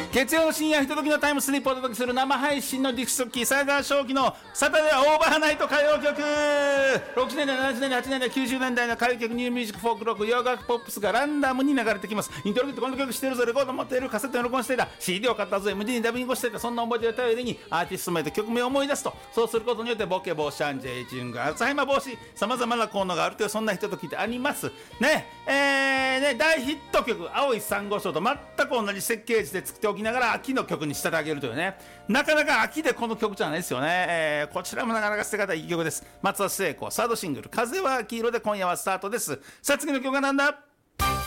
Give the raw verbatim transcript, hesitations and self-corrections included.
月曜の深夜ひとときのタイムスリップをお届けする生配信のディスクキーサイダー正気のサタデーオーバーナイト歌謡曲。ろくじゅうねんだい、ななじゅうねんだい、はちじゅうねんだい、きゅうじゅうねんだいの歌謡曲、ニューミュージック、フォークロック、洋楽ポップスがランダムに流れてきます。イントロってこの曲してるぞ、レコード持っている、カセットに録音していた、 シーディー を買ったぞ、エムディー にダビングしていた、そんな思い出を頼りにアーティスト名と曲名を思い出すと、そうすることによってボケ防止、アンチエイジング、アルツハイマー防止、さまざまな効能があるという、そんなひとときってありますね。えーね、大ヒット曲青い珊瑚礁と全く同じ設計図で作っておきながら秋の曲に仕立て上げるというね、なかなか秋でこの曲じゃないですよね。えー、こちらもなかなか捨て方いい曲です。松田聖子サードシングル風は黄色で今夜はスタートです。さあ次の曲はなんだ。